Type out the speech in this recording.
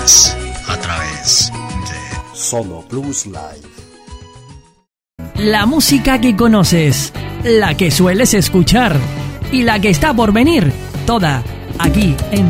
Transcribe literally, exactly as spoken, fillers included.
Vázquez a través de Solo Blues Live. La música que conoces, la que sueles escuchar y la que está por venir, toda aquí en